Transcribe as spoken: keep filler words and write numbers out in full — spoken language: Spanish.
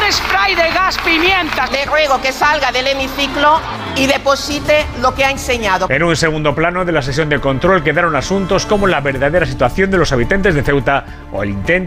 spray de gas pimienta. Le ruego que salga del hemiciclo y deposite lo que ha enseñado. En un segundo plano de la sesión de control quedaron asuntos como la verdadera situación de los habitantes de Ceuta o el intento